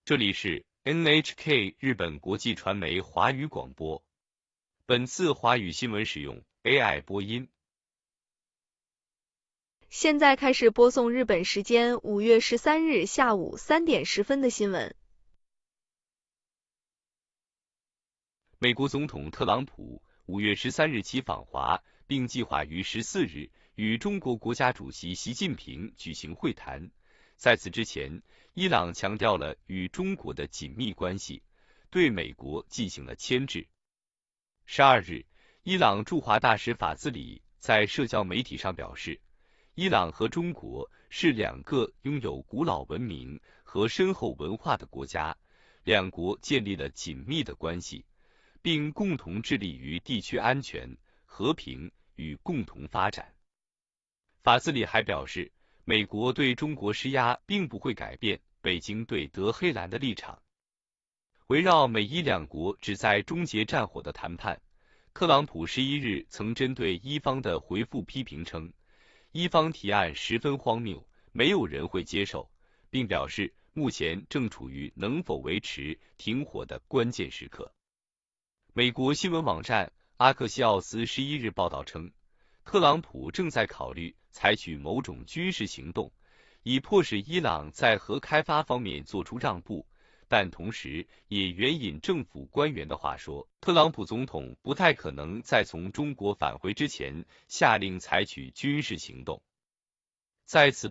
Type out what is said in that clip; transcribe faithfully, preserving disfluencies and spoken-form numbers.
这里是 N H K 日本国际传媒华语广播。本次华语新闻使用 A I 播音。 现在开始播送日本时间五月十三日下午三点十分的新闻。 美国总统特朗普五月十三日起访华，并计划于十四日与中国国家主席习近平举行会谈。在此之前，伊朗强调了与中国的紧密关系，对美国进行了牵制。十二日，伊朗驻华大使法兹里在社交媒体上表示，伊朗和中国是两个拥有古老文明和深厚文化的国家，两国建立了紧密的关系，并共同致力于地区安全、和平与共同发展。法兹里还表示，美国对中国施压并不会改变北京对德黑兰的立场。围绕美伊两国旨在终结战火的谈判，特朗普十一日曾针对伊方的回复批评称，伊方提案十分荒谬，没有人会接受，并表示目前正处于能否维持停火的关键时刻。美国新闻网站阿克西奥斯十一日报道称，特朗普正在考虑采取某种军事行动，以迫使伊朗在核开发方面做出让步，但同时也援引政府官员的话说，特朗普总统不太可能在从中国返回之前下令采取军事行动。在此